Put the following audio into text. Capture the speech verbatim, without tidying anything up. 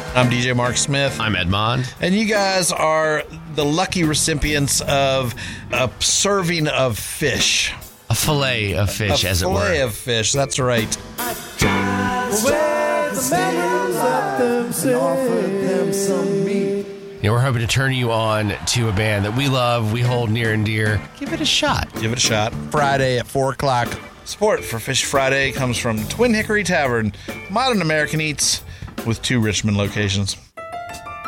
I'm D J Mark Smith. I'm Edmond. And you guys are the lucky recipients of a serving of fish. A fillet of fish, a as it were. A fillet of fish, that's right. I just where the memories of them and offered them some meat. You know, we're hoping to turn you on to a band that we love, we hold near and dear. Give it a shot. Give it a shot. Friday at four o'clock. Support for Fish Friday comes from Twin Hickory Tavern, modern American eats with two Richmond locations.